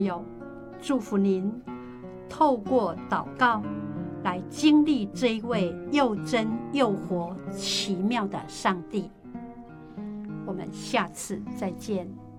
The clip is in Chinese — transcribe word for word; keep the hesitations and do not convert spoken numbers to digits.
有祝福您透过祷告来经历这一位又真又活奇妙的上帝。我们下次再见。